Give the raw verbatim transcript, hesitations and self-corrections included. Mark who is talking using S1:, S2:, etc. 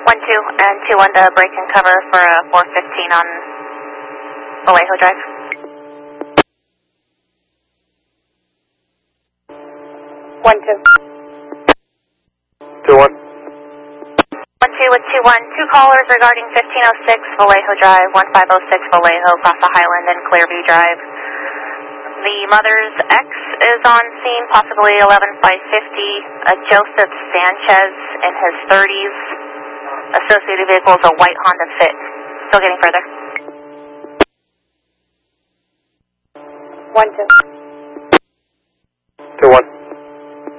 S1: one two and two one to break and cover for a four fifteen on Vallejo Drive.
S2: one two.
S3: two one.
S1: one two with two one. Two callers regarding fifteen oh six Vallejo Drive, one five oh six Vallejo, across the Highland and Clearview Drive. The mother's ex is on scene, possibly eleven five fifty. A Joseph Sanchez in his thirties. Associated vehicle is a white Honda Fit. Still getting further.
S2: one two.
S3: two one.